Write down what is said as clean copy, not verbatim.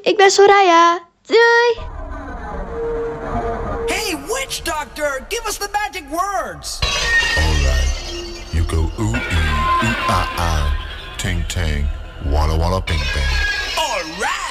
ik ben Soraya. Doei! Hey, witch doctor, give us the magic words. Alright, you go ooh ee, ooh ah ah, ting tang, walla walla bing bang. All right.